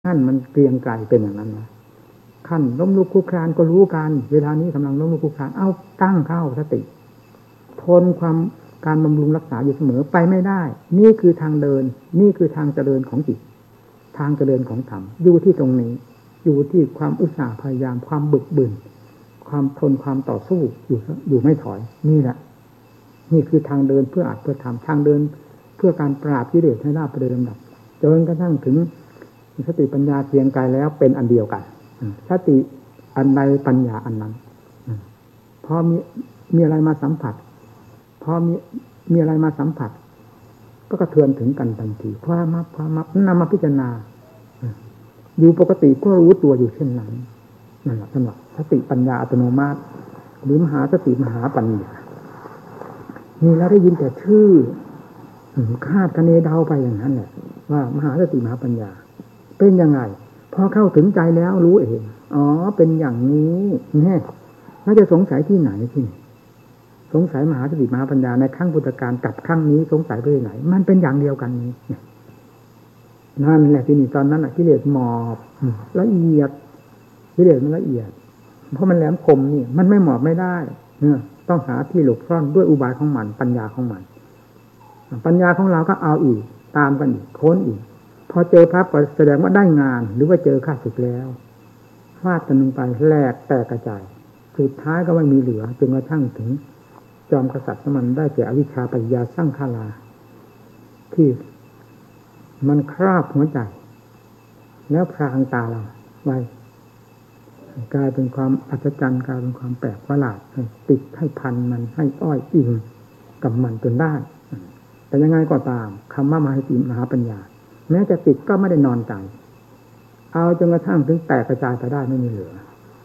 ขั้นมันเกรียงไกรเป็นอย่างนั้นนะขั้นล้มลุกคลุกคลานก็รู้กันเวลานี้กำลังล้มลุกคลุกคลานเอาตั้งเข้าสติทนความการบำรุงรักษาอยู่เสมอไปไม่ได้นี่คือทางเดินนี่คือทางเจริญของจิตทางเจริญของธรรมอยู่ที่ตรงนี้อยู่ที่ความอุตสาห์พยายามความบึกบึนความทนความต่อสู้อยู่ไม่ถอยนี่แหละนี่คือทางเดินเพื่ออัดเพื่อทำทางเดินเพื่อการปราบกิเลสให้ราบไปโดยลำดับจนกระทั่งถึงสติปัญญาเพียงกายแล้วเป็นอันเดียวกันสติอันใดปัญญาอันนั้นพอมีอะไรมาสัมผัสพอมีอะไรมาสัมผัสก็กระเทือนถึงกันทันทีความนำมาพิจารณาอยู่ปกติก็รู้ตัวอยู่เช่นนั้นนั่นแหละสำหรับสติปัญญาอัตโนมัติหรือมหาสติมหาปัญญานี่แล้วได้ยินแต่ชื่อคาดคะเนเดาไปอย่างนั้นแหละว่ามหาสติมหาปัญญาเป็นยังไงพอเข้าถึงใจแล้วรู้เองอ๋อเป็นอย่างนี้แน่แล้วจะสงสัยที่ไหนที่สงสัยมหาสติมหาปัญญาในครั้งพุทธกาลกับครั้งนี้สงสัยไปไหนมันเป็นอย่างเดียวกันนี้นั่นแหละที่นี่ตอนนั้นกิเลสหมอบละเอียดกิเลสมันละเอียดเพราะมันแหลมคมนี่มันไม่หมอบไม่ได้ต้องหาที่หลบซ่อนด้วยอุบายของมันปัญญาของมันปัญญาของเราก็เอาอีกตามกันอีกค้นอีกพอเจอภาพก็แสดงว่าได้งานหรือว่าเจอข้าศึกแล้วฟาดกันลงไปแหลกแตกกระจายสุดท้ายก็ไม่มีเหลือจนกระทั่งถึงจอมกษัตริย์มันได้แก่อวิชชาปัญญาสร้างฆาลาที่มันครอบหัวใจแล้วพรางตาเราไว้กลายเป็นความอัศจรรย์กลายเป็นความแปลกประหลาดติดให้พันมันให้อ้อยอิงกับมันจนได้แต่ยังไงก็ตามคำว่ามหาสติมหาปัญญาแม้จะติดก็ไม่ได้นอนใจเอาจนกระทั่งถึงแตกกระจายไปได้ไม่มีเหลือ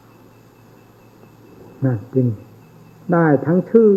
นั่นจริงได้ทั้งชื่อ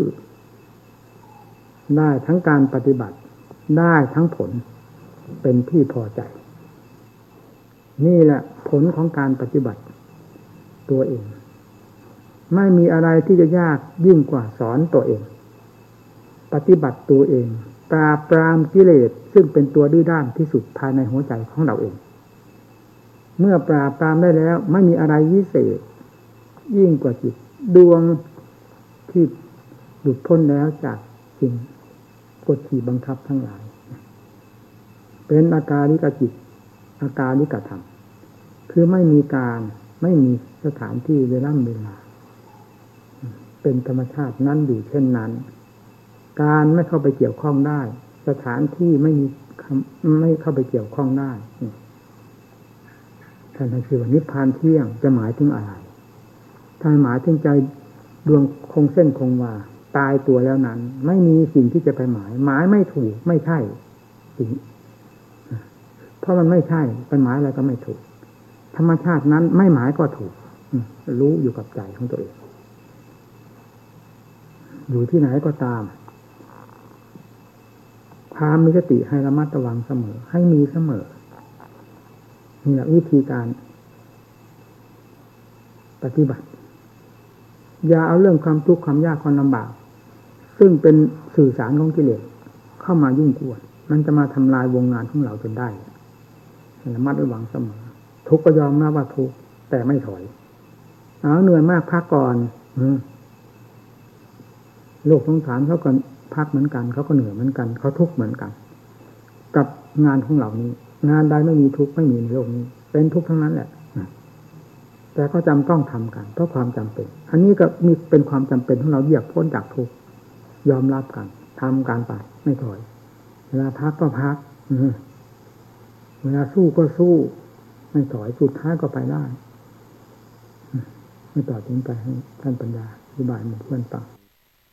ได้ทั้งการปฏิบัติได้ทั้งผลเป็นที่พอใจนี่แหละผลของการปฏิบัติตัวเองไม่มีอะไรที่จะยากยิ่งกว่าสอนตัวเองปฏิบัติตัวเองปราบปรามกิเลสซึ่งเป็นตัวดื้อด้านที่สุดภายในหัวใจของเราเองเมื่อปราบปรามได้แล้วไม่มีอะไรวิเศษยิ่งกว่าจิตดวงที่หลุดพ้นแล้วจากสิ่งกดขี่บังคับทั้งหลายเป็นอาการลิกจิตอาการลิกธรรมคือไม่มีการไม่มีสถานที่เวลาเป็นธรรมชาตินั้นอยู่เช่นนั้นการไม่เข้าไปเกี่ยวข้องได้สถานที่ไม่เข้าไปเกี่ยวข้องได้ท่านคือว่านิพพานเที่ยงจะหมายถึงอะไรถ้าหมายถึงใจดวงคงเส้นคงวาตายตัวแล้วนั้นไม่มีสิ่งที่จะไปหมายไม่ถูกไม่ใช่สิ่งเพราะมันไม่ใช่ไปหมายอะไรก็ไม่ถูกธรรมชาตินั้นไม่หมายก็ถูกรู้อยู่กับใจของตัวเองอยู่ที่ไหนก็ตามความมีสติให้ระมัดระวังเสมอให้มีเสมอนี่แหละวิธีการปฏิบัติอย่าเอาเรื่องความทุกข์ความยากความลำบากซึ่งเป็นสื่อสารของกิเลสเข้ามายุ่งกวนมันจะมาทำลายวงงานของเราจนได้ระมัดระวังเสมอทุกข์ก็ยอมรับว่าทุกข์แต่ไม่ถอยเหนื่อยมากพักก่อนโลกสงสารเขาก็พักเหมือนกันเขาก็เหนื่อยเหมือนกันเขาทุกข์เหมือนกันกับงานของเรานี้งานใดไม่มีทุกข์ไม่มีในโลกนี้เป็นทุกข์ทั้งนั้นแหละแต่ก็จำต้องทำกันเพราะความจำเป็นอันนี้ก็มีเป็นความจำเป็นของเราเหยียบพ้นจากทุกข์ยอมรับกันทำการไปไม่ถอยเวลาพักก็พักเวลาสู้ก็สู้ไม่ถอยสุดท้ายก็ไปได้ไม่ต่อทิ้งไปให้ท่านปัญญาอธิบายหมู่เพื่อนฟัง